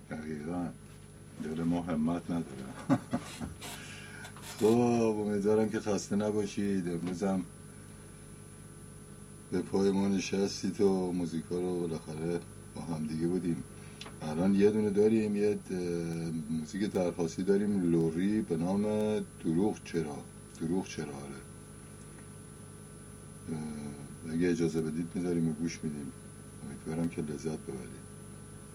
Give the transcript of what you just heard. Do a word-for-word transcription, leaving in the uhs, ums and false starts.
دقیقا دل ما همت نداره. خب امیدوارم که خسته نباشید. امروزم به پای ما نشستید و موزیکا رو بالاخره با هم دیگه بودیم. الان یه دونه داریم، یه موزیک درخواستی داریم لوری به نام دروغ چرا. دروغ چرا آره. اگه اجازه بدید میذاریم و گوش میدیم. امیدوارم که لذت ببرید.